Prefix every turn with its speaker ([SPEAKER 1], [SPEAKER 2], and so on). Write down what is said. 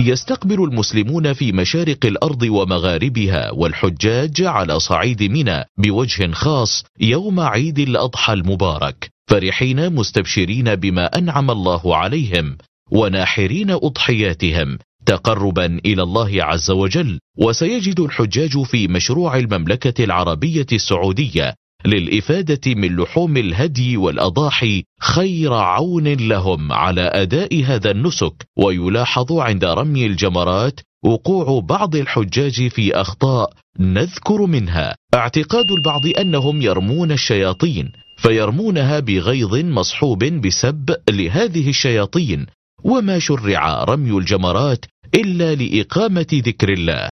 [SPEAKER 1] يستقبل المسلمون في مشارق الأرض ومغاربها والحجاج على صعيد منى بوجه خاص يوم عيد الأضحى المبارك، فرحين مستبشرين بما أنعم الله عليهم، وناحرين أضحياتهم تقربا إلى الله عز وجل. وسيجد الحجاج في مشروع المملكة العربية السعودية للإفادة من لحوم الهدي والأضاحي خير عون لهم على أداء هذا النسك. ويلاحظ عند رمي الجمرات وقوع بعض الحجاج في أخطاء، نذكر منها اعتقاد البعض أنهم يرمون الشياطين، فيرمونها بغيظ مصحوب بسب لهذه الشياطين، وما شرع رمي الجمرات إلا لإقامة ذكر الله.